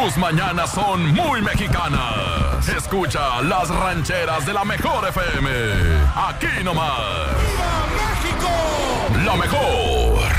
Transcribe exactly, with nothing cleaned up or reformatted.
Tus mañanas son muy mexicanas. Escucha las rancheras de la mejor F M. Aquí nomás. ¡Viva México! La mejor.